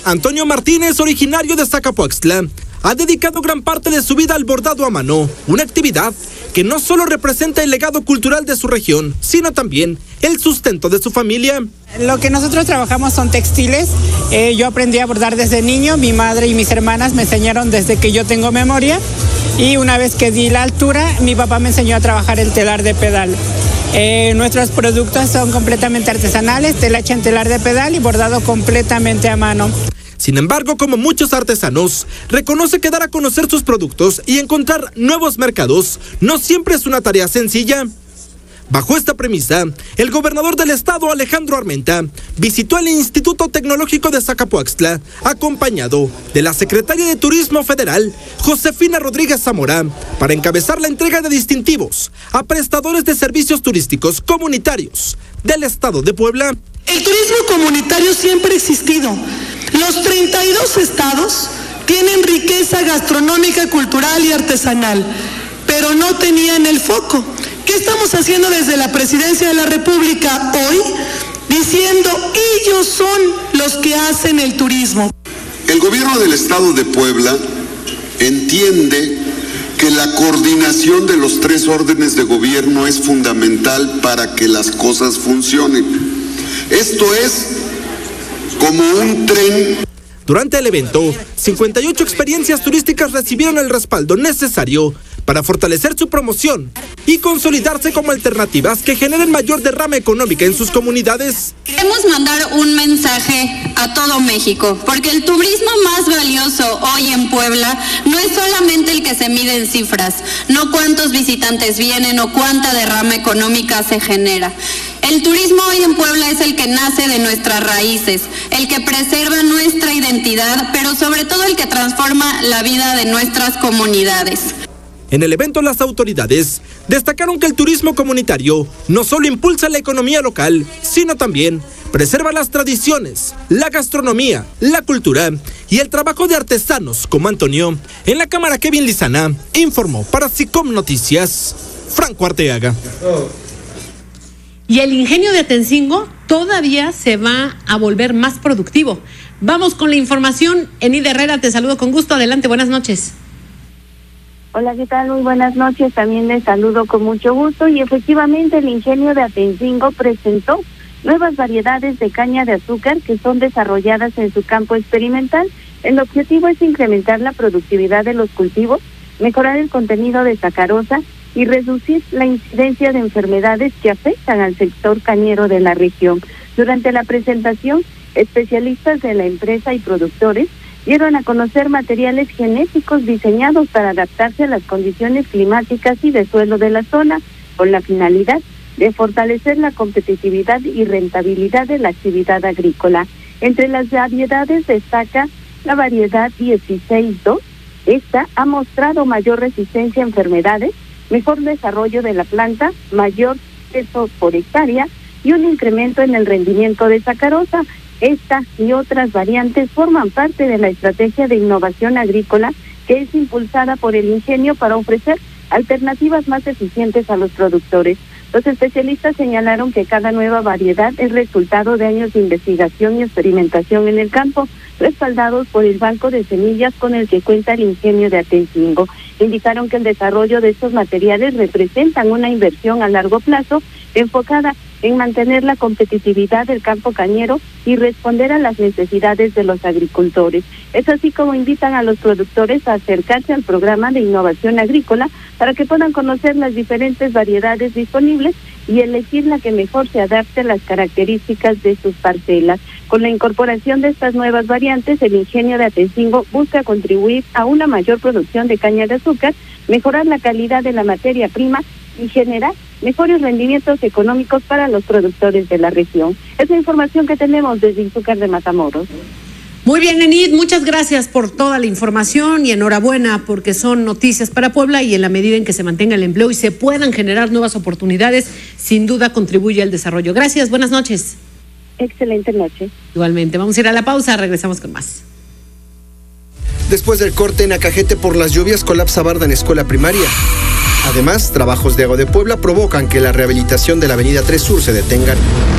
Antonio Martínez, originario de Zacapuaxtla, ha dedicado gran parte de su vida al bordado a mano, una actividad que no solo representa el legado cultural de su región, sino también el sustento de su familia. Lo que nosotros trabajamos son textiles. Yo aprendí a bordar desde niño, mi madre y mis hermanas me enseñaron desde que yo tengo memoria, y una vez que di la altura, mi papá me enseñó a trabajar el telar de pedal. Nuestros productos son completamente artesanales, tela hecha en telar de pedal y bordado completamente a mano. Sin embargo, como muchos artesanos, reconoce que dar a conocer sus productos y encontrar nuevos mercados no siempre es una tarea sencilla. Bajo esta premisa, el gobernador del estado, Alejandro Armenta, visitó el Instituto Tecnológico de Zacapuaxtla, acompañado de la secretaria de Turismo Federal, Josefina Rodríguez Zamora, para encabezar la entrega de distintivos a prestadores de servicios turísticos comunitarios del estado de Puebla. El turismo comunitario siempre ha existido. Los 32 estados tienen riqueza gastronómica, cultural y artesanal, pero no tenían el foco. ¿Qué estamos haciendo desde la Presidencia de la República hoy? Diciendo, ellos son los que hacen el turismo. El gobierno del estado de Puebla entiende que la coordinación de los 3 órdenes de gobierno es fundamental para que las cosas funcionen. Esto es como un tren. Durante el evento, 58 experiencias turísticas recibieron el respaldo necesario para fortalecer su promoción y consolidarse como alternativas que generen mayor derrama económica en sus comunidades. Queremos mandar un mensaje a todo México, porque el turismo más valioso hoy en Puebla no es solamente el que se mide en cifras, no cuántos visitantes vienen o cuánta derrama económica se genera. El turismo hoy en Puebla es el que nace de nuestras raíces, el que preserva nuestra identidad, pero sobre todo el que transforma la vida de nuestras comunidades. En el evento, las autoridades destacaron que el turismo comunitario no solo impulsa la economía local, sino también preserva las tradiciones, la gastronomía, la cultura y el trabajo de artesanos como Antonio. En la cámara, Kevin Lizana informó para SICOM Noticias, Franco Arteaga. Y el ingenio de Atencingo todavía se va a volver más productivo. Vamos con la información. Enid Herrera, te saludo con gusto. Adelante, buenas noches. Hola, ¿qué tal? Muy buenas noches. También les saludo con mucho gusto. Y efectivamente, el ingenio de Atencingo presentó nuevas variedades de caña de azúcar que son desarrolladas en su campo experimental. El objetivo es incrementar la productividad de los cultivos, mejorar el contenido de sacarosa y reducir la incidencia de enfermedades que afectan al sector cañero de la región. Durante la presentación, especialistas de la empresa y productores dieron a conocer materiales genéticos diseñados para adaptarse a las condiciones climáticas y de suelo de la zona, con la finalidad de fortalecer la competitividad y rentabilidad de la actividad agrícola. Entre las variedades destaca la variedad 16-2. Esta ha mostrado mayor resistencia a enfermedades, mejor desarrollo de la planta, mayor peso por hectárea y un incremento en el rendimiento de sacarosa. Esta y otras variantes forman parte de la estrategia de innovación agrícola que es impulsada por el ingenio para ofrecer alternativas más eficientes a los productores. Los especialistas señalaron que cada nueva variedad es resultado de años de investigación y experimentación en el campo, respaldados por el banco de semillas con el que cuenta el ingenio de Atencingo. Indicaron que el desarrollo de estos materiales representan una inversión a largo plazo enfocada en mantener la competitividad del campo cañero y responder a las necesidades de los agricultores. Es así como invitan a los productores a acercarse al programa de innovación agrícola para que puedan conocer las diferentes variedades disponibles y elegir la que mejor se adapte a las características de sus parcelas. Con la incorporación de estas nuevas variantes, el ingenio de Atencingo busca contribuir a una mayor producción de caña de azúcar, mejorar la calidad de la materia prima y generar mejores rendimientos económicos para los productores de la región. Es la información que tenemos desde Izúcar de Matamoros. Muy bien, Enid, muchas gracias por toda la información y enhorabuena porque son noticias para Puebla y en la medida en que se mantenga el empleo y se puedan generar nuevas oportunidades, sin duda contribuye al desarrollo. Gracias, buenas noches. Excelente noche. Igualmente, vamos a ir a la pausa, regresamos con más. Después del corte en Acajete por las lluvias, colapsa barda en escuela primaria. Además, trabajos de Agua de Puebla provocan que la rehabilitación de la avenida 3 Sur se detengan.